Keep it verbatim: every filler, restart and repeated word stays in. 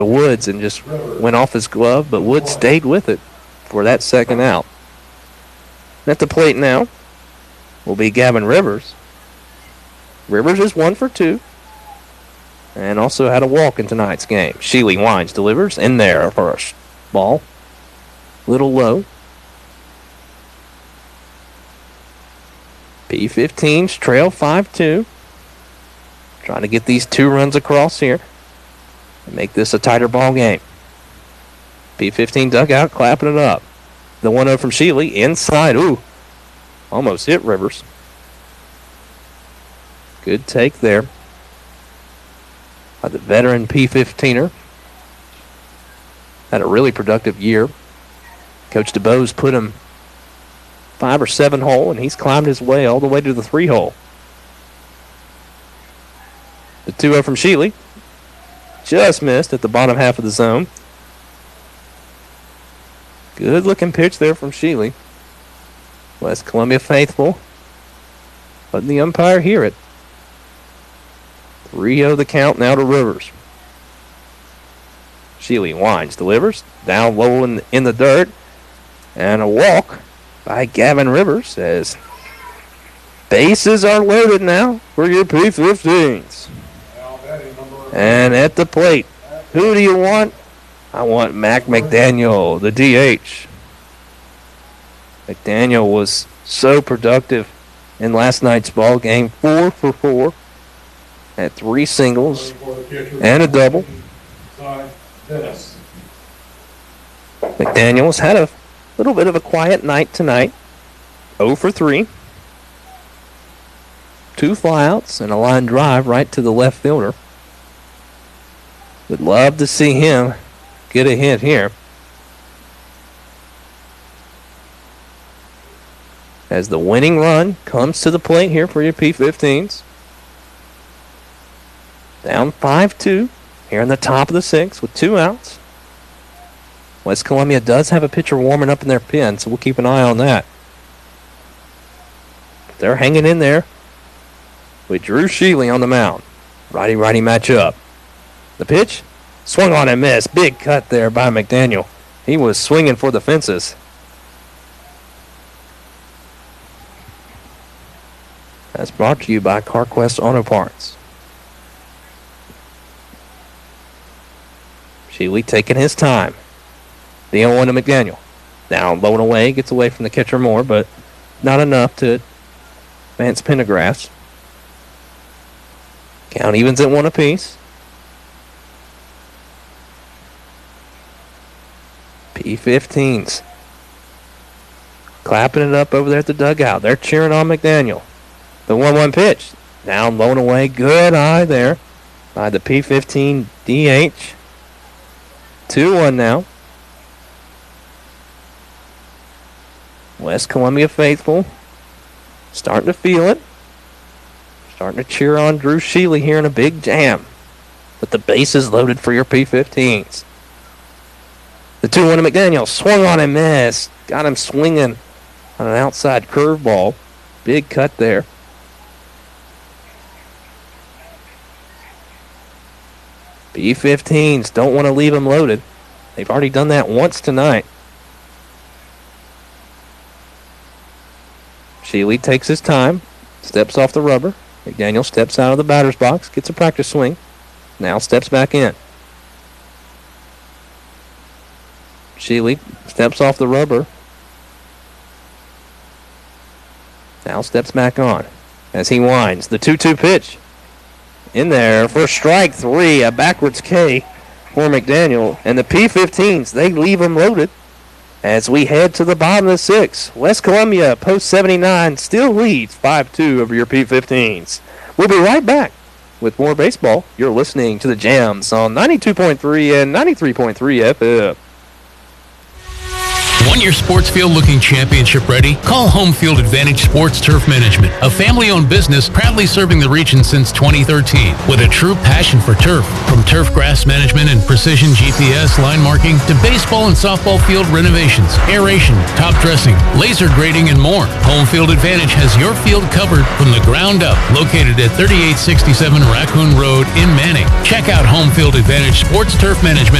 Woods and just went off his glove, but Woods stayed with it for that second out. At the plate now will be Gavin Rivers. Rivers is one for two and also had a walk in tonight's game. Sheely Wines delivers in there for a ball. Little low. P fifteens trail five two. Trying to get these two runs across here and make this a tighter ball game. P fifteen dugout clapping it up. The one oh from Sheely inside. Ooh, almost hit Rivers. Good take there by the veteran P fifteener. Had a really productive year. Coach DeBose put him five or seven hole, and he's climbed his way all the way to the three hole. The two oh from Sheely just missed at the bottom half of the zone. Good looking pitch there from Sheely. West Columbia faithful, letting the umpire hear it. three oh the count now to Rivers. Sheely Wines delivers down low in, in the dirt, and a walk by Gavin Rivers as bases are loaded now for your P fifteens. And at the plate, who do you want? I want Mac McDaniel, the D H. McDaniel was so productive in last night's ball game, four for four, had three singles and a double. McDaniel's had a little bit of a quiet night tonight, oh for three. Two flyouts and a line drive right to the left fielder. Would love to see him get a hit here. As the winning run comes to the plate here for your P fifteens. Down five two here in the top of the sixth with two outs. West Columbia does have a pitcher warming up in their pen, so we'll keep an eye on that. They're hanging in there with Drew Sheely on the mound. Righty-righty matchup. The pitch, swung on and missed. Big cut there by McDaniel. He was swinging for the fences. That's brought to you by CarQuest Auto Parts. Sheely taking his time. The oh one to McDaniel. Now low and away, gets away from the catcher more, but not enough to advance Pendergrass. Count evens at one apiece. P fifteens clapping it up over there at the dugout. They're cheering on McDaniel. The one one pitch. Down low and away. Good eye there by the P fifteen D H. two one now. West Columbia faithful starting to feel it. Starting to cheer on Drew Sheely here in a big jam. With the bases loaded for your P fifteens. The two one to McDaniel. Swung on and missed. Got him swinging on an outside curveball. Big cut there. P fifteens don't want to leave him loaded. They've already done that once tonight. Sheely takes his time. Steps off the rubber. McDaniel steps out of the batter's box. Gets a practice swing. Now steps back in. Sheely steps off the rubber. Now steps back on as he winds. The two two pitch. In there for strike three. A backwards K for McDaniel. And the P fifteens, they leave him loaded as we head to the bottom of the sixth. West Columbia, post seventy-nine, still leads five two over your P fifteens. We'll be right back with more baseball. You're listening to the Jams on ninety-two point three and ninety-three point three F M. Want your sports field looking championship ready? Call Home Field Advantage Sports Turf Management, a family-owned business proudly serving the region since twenty thirteen with a true passion for turf. From turf grass management and precision G P S line marking to baseball and softball field renovations, aeration, top dressing, laser grading, and more, Home Field Advantage has your field covered from the ground up. Located at thirty-eight sixty-seven Raccoon Road in Manning. Check out Home Field Advantage Sports Turf Management